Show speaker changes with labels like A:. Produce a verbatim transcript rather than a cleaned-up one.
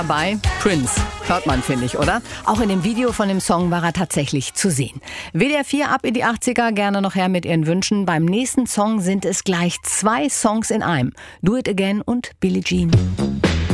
A: Dabei Prince. Hört man, finde ich, oder? Auch in dem Video von dem Song war er tatsächlich zu sehen. W D R vier ab in die achtziger, gerne noch her mit Ihren Wünschen. Beim nächsten Song sind es gleich zwei Songs in einem. Do It Again und Billie Jean.